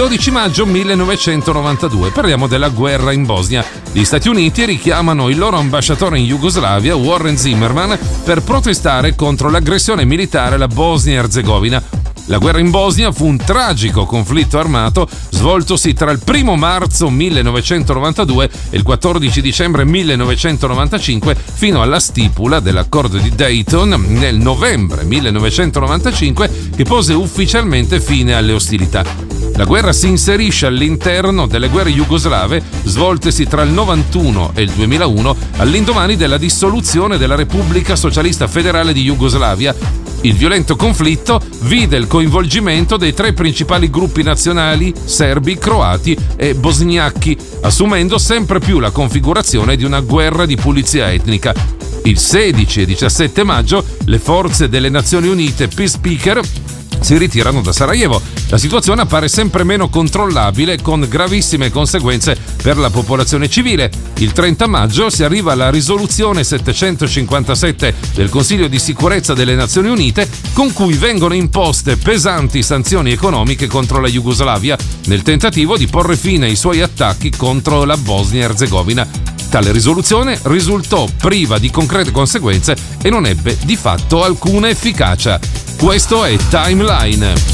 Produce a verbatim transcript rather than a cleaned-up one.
dodici maggio millenovecentonovantadue. Parliamo della guerra in Bosnia. Gli Stati Uniti richiamano il loro ambasciatore in Jugoslavia, Warren Zimmerman, per protestare contro l'aggressione militare alla Bosnia-Erzegovina. La guerra in Bosnia fu un tragico conflitto armato svoltosi tra il primo marzo millenovecentonovantadue e il quattordici dicembre millenovecentonovantacinque fino alla stipula dell'accordo di Dayton nel novembre millenovecentonovantacinque, che pose ufficialmente fine alle ostilità. La guerra si inserisce all'interno delle guerre jugoslave svoltesi tra il novantuno e il duemilauno, all'indomani della dissoluzione della Repubblica Socialista Federale di Jugoslavia. Il violento conflitto vide il coinvolgimento dei tre principali gruppi nazionali, serbi, croati e bosniachi, assumendo sempre più la configurazione di una guerra di pulizia etnica. Il sedici e diciassette maggio le forze delle Nazioni Unite Peacekeeper si ritirano da Sarajevo. La situazione appare sempre meno controllabile, con gravissime conseguenze per la popolazione civile. Il trenta maggio si arriva alla risoluzione settecentocinquantasette del Consiglio di Sicurezza delle Nazioni Unite, con cui vengono imposte pesanti sanzioni economiche contro la Jugoslavia, nel tentativo di porre fine ai suoi attacchi contro la Bosnia-Erzegovina. Tale risoluzione risultò priva di concrete conseguenze e non ebbe di fatto alcuna efficacia. Questo è Timeline.